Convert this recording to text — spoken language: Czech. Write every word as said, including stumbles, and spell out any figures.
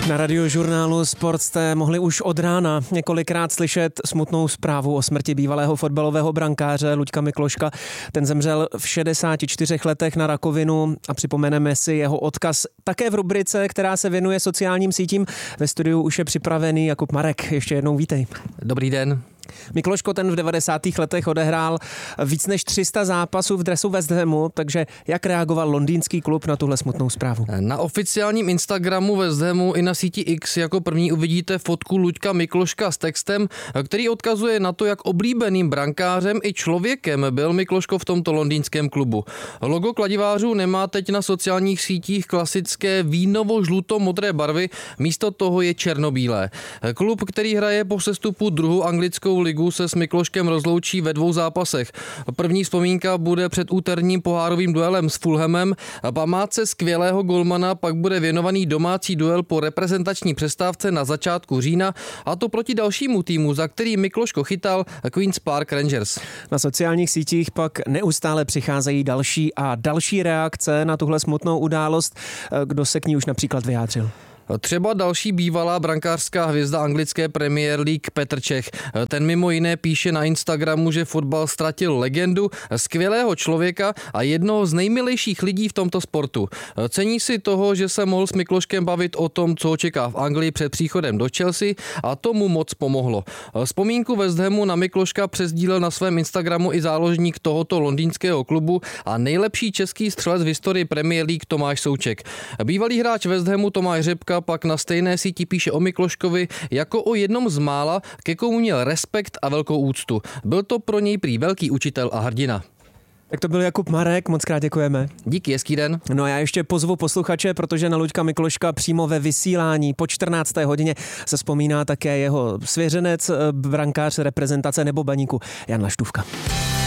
Na Radiožurnálu Sport jste mohli už od rána několikrát slyšet smutnou zprávu o smrti bývalého fotbalového brankáře Luďka Mikloška. Ten zemřel v šedesáti čtyřech letech na rakovinu a připomeneme si jeho odkaz také v rubrice, která se věnuje sociálním sítím. Ve studiu už je připravený Jakub Marek. Ještě jednou vítej. Dobrý den. Mikloško ten v devadesátých letech odehrál víc než tři sta zápasů v dresu West Hamu, takže jak reagoval londýnský klub na tuhle smutnou zprávu? Na oficiálním Instagramu West Hamu i na síti X jako první uvidíte fotku Luďka Mikloška s textem, který odkazuje na to, jak oblíbeným brankářem i člověkem byl Mikloško v tomto londýnském klubu. Logo kladivářů nemá teď na sociálních sítích klasické vínovo-žluto-modré barvy, místo toho je černobílé. Klub, který hraje po sestupu druhou anglickou ligu, se s Mikloškem rozloučí ve dvou zápasech. První vzpomínka bude před úterním pohárovým duelem s Fulhamem. Památce skvělého golmana pak bude věnovaný domácí duel po reprezentační přestávce na začátku října, a to proti dalšímu týmu, za který Mikloško chytal, Queen's Park Rangers. Na sociálních sítích pak neustále přicházejí další a další reakce na tuhle smutnou událost. Kdo se k ní už například vyjádřil? Třeba další bývalá brankářská hvězda anglické Premier League Petr Čech. Ten mimo jiné píše na Instagramu, že fotbal ztratil legendu, skvělého člověka a jednoho z nejmilejších lidí v tomto sportu. Cení si toho, že se mohl s Mikloškem bavit o tom, co ho čeká v Anglii před příchodem do Chelsea, a tomu moc pomohlo. Vzpomínku West Hamu na Mikloška přesdílel na svém Instagramu i záložník tohoto londýnského klubu a nejlepší český střelec v historii Premier League Tomáš Souček. Bývalý hráč West Hamu Tomáš Řepka pak na stejné síti píše o Mikloškovi jako o jednom z mála, ke komu měl respekt a velkou úctu. Byl to pro něj prý velký učitel a hrdina. Tak to byl Jakub Marek, moc krát děkujeme. Díky, hezký den. No a já ještě pozvu posluchače, protože na Luďka Mikloška přímo ve vysílání po čtrnácté hodině se vzpomíná také jeho svěřenec, brankář reprezentace nebo baníku Jan Laštůvka.